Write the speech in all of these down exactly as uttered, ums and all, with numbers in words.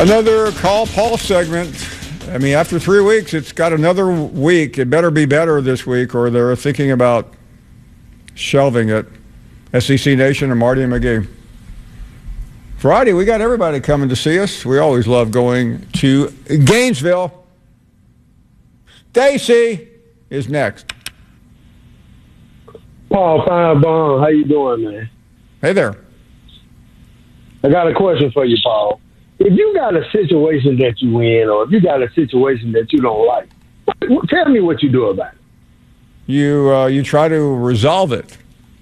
Another Call Paul segment. I mean, after three weeks, it's got another week. It better be better this week, or they're thinking about shelving it. S E C Nation and Marty and McGee. Friday, we got everybody coming to see us. We always love going to Gainesville. Stacy is next. Paul Finebaum, how you doing, man? Hey there. I got a question for you, Paul. If you got a situation that you in, or if you got a situation that you don't like, tell me what you do about it. You uh, you try to resolve it.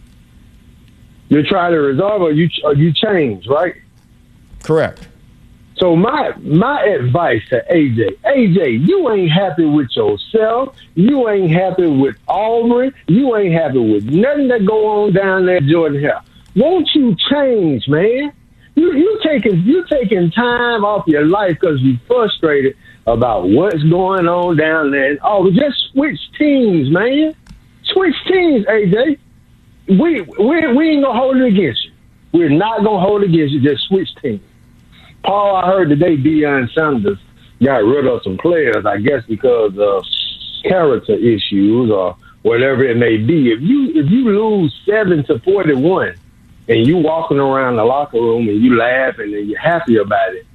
You try to resolve, or you or you change, right? Correct. So my my advice to A J, A J, you ain't happy with yourself. You ain't happy with Auburn. You ain't happy with nothing that go on down there, Jordan Hill. Won't you change, man? You you taking you taking time off your life because you frustrated about what's going on down there. Oh, just switch teams, man. Switch teams, A J. We we we ain't gonna hold it against you. We're not gonna hold it against you. Just switch teams. Paul, I heard today Deion Sanders got rid of some players, I guess because of character issues or whatever it may be. If you if you lose seven to forty one and you walking around the locker room and you laughing and you're happy about it,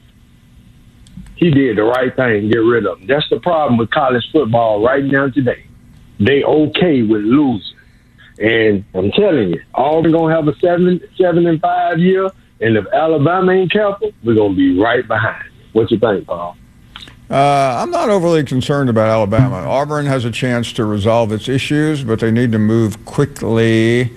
he did the right thing to get rid of them. That's the problem with college football right now today. They okay with losing. And I'm telling you, Auburn gonna have a seven seven and five year. And if Alabama ain't careful, we're going to be right behind. What you think, Paul? Uh, I'm not overly concerned about Alabama. Auburn has a chance to resolve its issues, but they need to move quickly.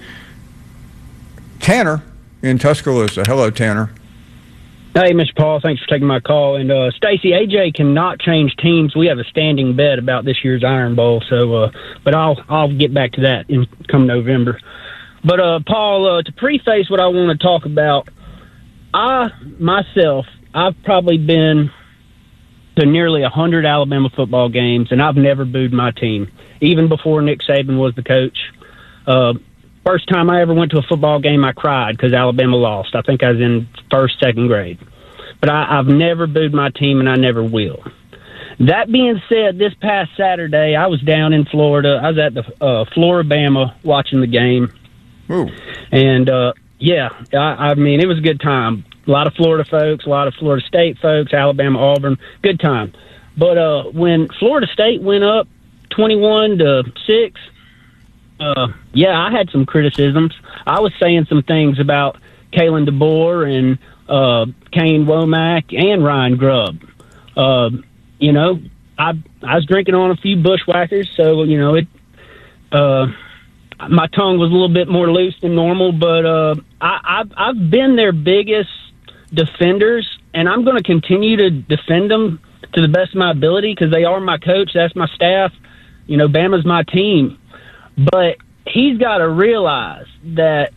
Tanner in Tuscaloosa. Hello, Tanner. Hey, Mister Paul. Thanks for taking my call. And uh, Stacy, A J cannot change teams. We have a standing bet about this year's Iron Bowl. So, uh, but I'll I'll get back to that in come November. But uh, Paul, uh, to preface what I want to talk about. I, myself, I've probably been to nearly one hundred Alabama football games, and I've never booed my team, even before Nick Saban was the coach. Uh, first time I ever went to a football game, I cried because Alabama lost. I think I was in first, second grade. But I, I've never booed my team, and I never will. That being said, this past Saturday, I was down in Florida. I was at the uh, Floribama watching the game. Ooh. And, uh, yeah, I, I mean, it was a good time. A lot of Florida folks, a lot of Florida State folks, Alabama, Auburn, good time. But uh, when Florida State went up twenty-one to six, uh, yeah, I had some criticisms. I was saying some things about Kalen DeBoer and uh, Kane Womack and Ryan Grubb. Uh, you know, I I was drinking on a few bushwhackers, so, you know, it uh, – my tongue was a little bit more loose than normal, but uh, I, I've, I've been their biggest defenders, and I'm going to continue to defend them to the best of my ability because they are my coach. That's my staff. You know, Bama's my team. But he's got to realize that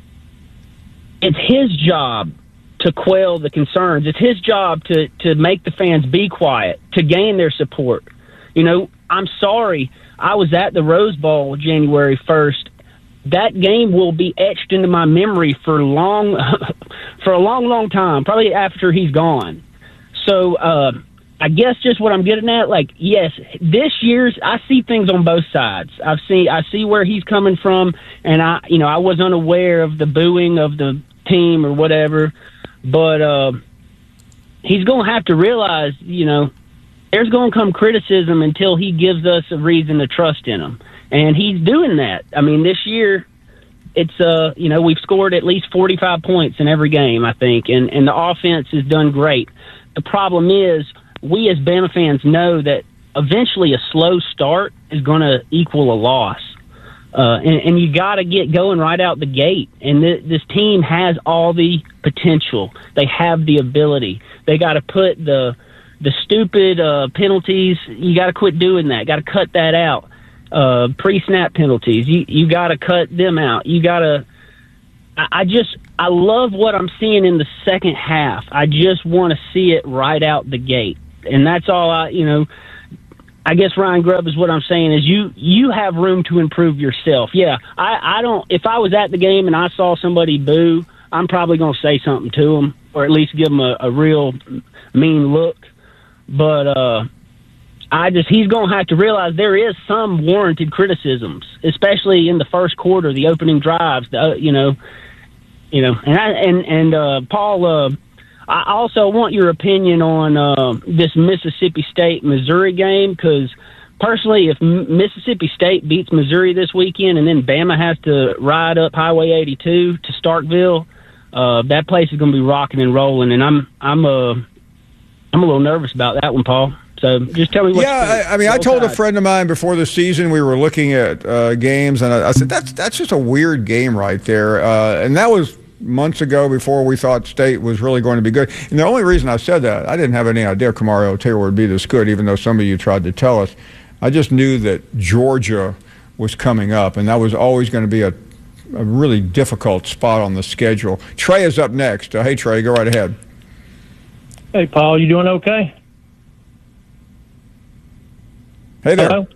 it's his job to quell the concerns. It's his job to, to make the fans be quiet, to gain their support. You know, I'm sorry. I was at the Rose Bowl January first. That game will be etched into my memory for long, for a long, long time, probably after he's gone. So uh, I guess just what I'm getting at, like, yes, this year's, I see things on both sides. I've seen, I see where he's coming from, and I, you know, I was unaware of the booing of the team or whatever, but uh, he's going to have to realize, you know, there's going to come criticism until he gives us a reason to trust in him. And he's doing that. I mean, this year, it's, uh, you know, we've scored at least forty-five points in every game, I think, and, and the offense has done great. The problem is, we as Bama fans know that eventually a slow start is going to equal a loss. Uh, and, and you got to get going right out the gate. And th- this team has all the potential. They have the ability. They got to put the the stupid uh, penalties. You got to quit doing that. Got to cut that out. Uh, pre-snap penalties. You you got to cut them out. You got to. I, I just I love what I'm seeing in the second half. I just want to see it right out the gate, and that's all I. You know, I guess Ryan Grubb is what I'm saying is you you have room to improve yourself. Yeah, I I don't. If I was at the game and I saw somebody boo, I'm probably going to say something to them or at least give him a, a real mean look. But uh, I just he's going to have to realize there is some warranted criticisms, especially in the first quarter, the opening drives. The, uh, you know, you know, and I, and and uh, Paul, uh, I also want your opinion on uh, this Mississippi State Missouri game, because personally, if Mississippi State beats Missouri this weekend and then Bama has to ride up Highway eighty-two to Starkville, uh, that place is going to be rocking and rolling, and I'm I'm uh, I'm a little nervous about that one, Paul. So just tell me what. Yeah, I, I mean, I told a friend of mine before the season we were looking at uh, games, and I, I said that's that's just a weird game right there, uh, and that was months ago before we thought State was really going to be good. And the only reason I said that, I didn't have any idea Kamario Taylor would be this good, even though some of you tried to tell us. I just knew that Georgia was coming up, and that was always going to be a, a really difficult spot on the schedule. Trey is up next. Uh, hey, Trey, go right ahead. Hey, Paul, you doing okay? Hey there. Hello?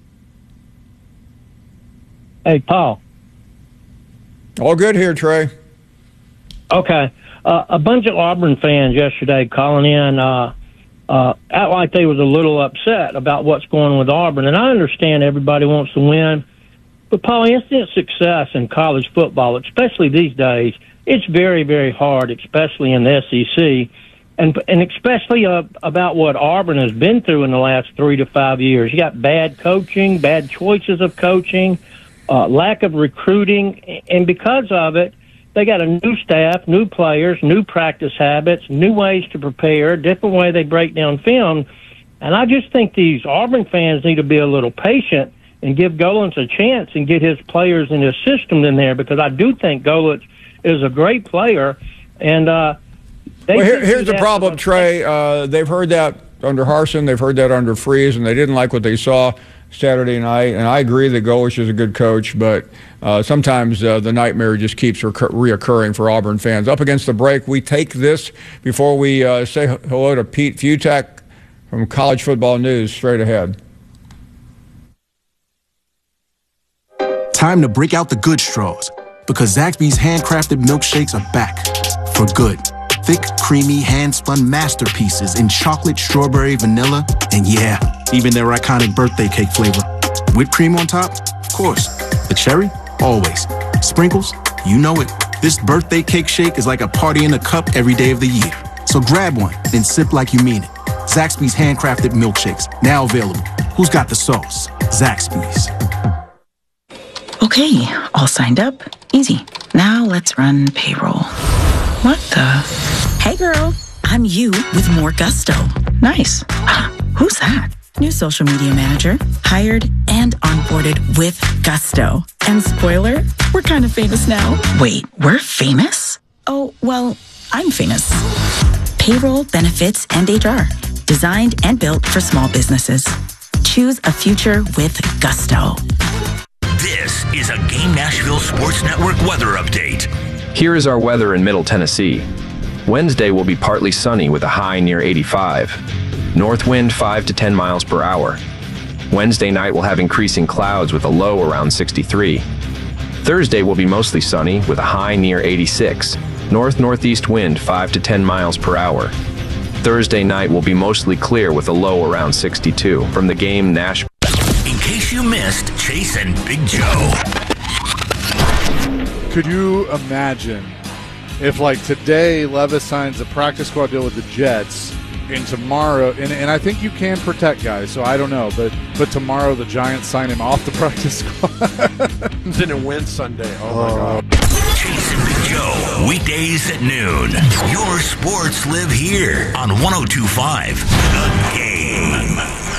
Hey, Paul. All good here, Trey. Okay. Uh, a bunch of Auburn fans yesterday calling in uh, uh, act like they was a little upset about what's going on with Auburn. And I understand everybody wants to win. But, Paul, instant success in college football, especially these days, it's very, very hard, especially in the S E C. And and especially uh, about what Auburn has been through in the last three to five years. You got bad coaching, bad choices of coaching, uh, lack of recruiting. And because of it, they got a new staff, new players, new practice habits, new ways to prepare, different way they break down film. And I just think these Auburn fans need to be a little patient and give Gollancz a chance and get his players and his system in there, because I do think Gollancz is a great player. And uh, they well, here, here's the problem, Trey. Uh, they've heard that under Harsin, they've heard that under Freeze, and they didn't like what they saw Saturday night. And I agree that Gollancz is a good coach, but uh, sometimes uh, the nightmare just keeps recur- reoccurring for Auburn fans. Up against the break, we take this before we uh, say hello to Pete Futak from College Football News. Straight ahead. Time to break out the good straws, because Zaxby's handcrafted milkshakes are back for good. Thick, creamy, hand-spun masterpieces in chocolate, strawberry, vanilla, and yeah, even their iconic birthday cake flavor. Whipped cream on top? Of course. The cherry? Always. Sprinkles? You know it. This birthday cake shake is like a party in a cup every day of the year. So grab one, then sip like you mean it. Zaxby's handcrafted milkshakes, now available. Who's got the sauce? Zaxby's. Okay, all signed up. Easy. Now let's run payroll. What the? Hey girl, I'm you with more gusto. Nice. Who's that? New social media manager, hired and onboarded with gusto. And spoiler, we're kind of famous now. Wait, we're famous? Oh, well, I'm famous. Payroll, benefits, and H R. Designed and built for small businesses. Choose a future with gusto. This is a Game Nashville Sports Network weather update. Here is our weather in Middle Tennessee. Wednesday will be partly sunny with a high near eighty-five. North wind five to ten miles per hour. Wednesday night will have increasing clouds with a low around sixty-three. Thursday will be mostly sunny with a high near eighty-six. North-northeast wind five to ten miles per hour. Thursday night will be mostly clear with a low around sixty-two. From the Game Nashville. In case you missed Chase and Big Joe. Could you imagine if, like, today Levis signs a practice squad deal with the Jets, and tomorrow, and, and I think you can protect guys, so I don't know, but but tomorrow the Giants sign him off the practice squad. Didn't win Sunday. Oh, my God. Chase and Big Joe, weekdays at noon. Your sports live here on one oh two point five The Game.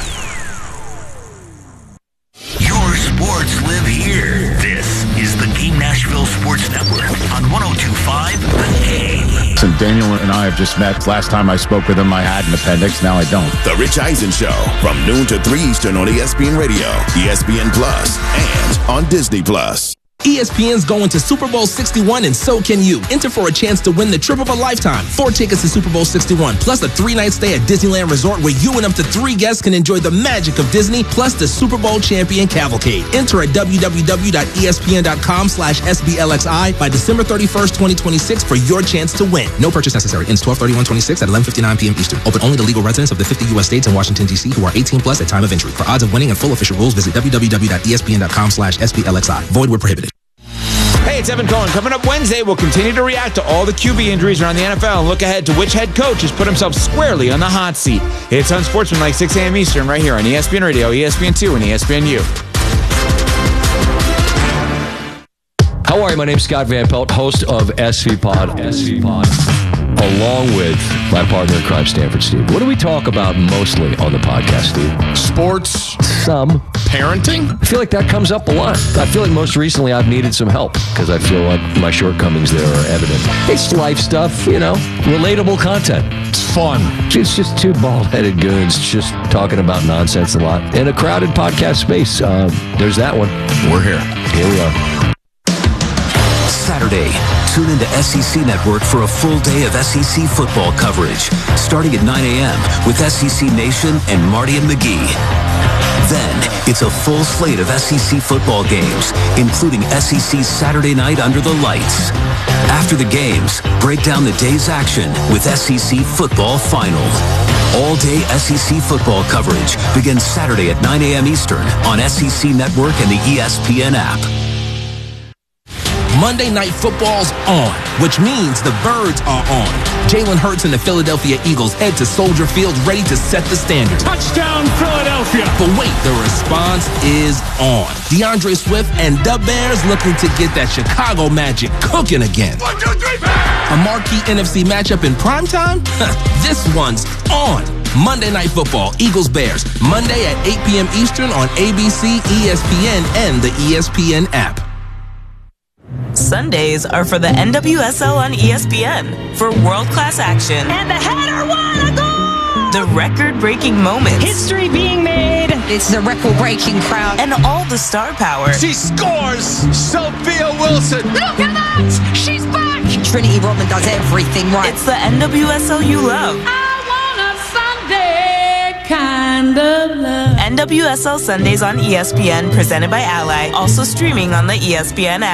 Your sports live here. This is the Game Nashville Sports Network on one oh two point five The Game. And Daniel and I have just met. Last time I spoke with him, I had an appendix. Now I don't. The Rich Eisen Show from noon to three Eastern on E S P N Radio, E S P N Plus, and on Disney Plus. E S P N's going to Super Bowl sixty-one, and so can you. Enter for a chance to win the trip of a lifetime. Four tickets to Super Bowl sixty-one, plus a three-night stay at Disneyland Resort where you and up to three guests can enjoy the magic of Disney, plus the Super Bowl champion cavalcade. Enter at w w w dot e s p n dot com slash s b l x i by December thirty-first, twenty twenty-six for your chance to win. No purchase necessary. Ends twelve thirty-one twenty-six at eleven fifty-nine p m Eastern. Open only to legal residents of the fifty U S states and Washington, D C who are eighteen plus at time of entry. For odds of winning and full official rules, visit w w w dot e s p n dot com slash s b l x i. Void where prohibited. Hey, it's Evan Cohen. Coming up Wednesday, we'll continue to react to all the Q B injuries around the N F L and look ahead to which head coach has put himself squarely on the hot seat. It's Unsportsmanlike, six a m Eastern, right here on E S P N Radio, E S P N two, and E S P N U. How are you? My name's Scott Van Pelt, host of S V Pod. S V Pod. Along with my partner in crime, Stanford Steve. What do we talk about mostly on the podcast, Steve? Sports. Some. Parenting? I feel like that comes up a lot. I feel like most recently I've needed some help because I feel like my shortcomings there are evident. It's life stuff, you know, relatable content. It's fun. It's just two bald-headed goons just talking about nonsense a lot. In a crowded podcast space, uh, there's that one. We're here. Here we are. Saturday, tune into S E C Network for a full day of S E C football coverage, starting at nine a m with S E C Nation and Marty and McGee. Then, it's a full slate of S E C football games, including S E C Saturday Night Under the Lights. After the games, break down the day's action with S E C Football Final. All-day S E C football coverage begins Saturday at nine a m Eastern on S E C Network and the E S P N app. Monday Night Football's on, which means the Birds are on. Jalen Hurts and the Philadelphia Eagles head to Soldier Field ready to set the standard. Touchdown, Philadelphia! But wait, the response is on. DeAndre Swift and the Bears looking to get that Chicago Magic cooking again. One, two, three, bang! A marquee N F C matchup in primetime? This one's on. Monday Night Football, Eagles-Bears, Monday at eight p m Eastern on A B C, E S P N, and the E S P N app. Sundays are for the N W S L on E S P N for world-class action. And the header won a goal! The record-breaking moments. History being made. It's the record-breaking crowd. And all the star power. She scores! Sophia Wilson! Look at that! She's back! Trinity Rodman does everything right. It's the N W S L you love. I want a Sunday kind of love. N W S L Sundays on E S P N, presented by Ally. Also streaming on the E S P N app.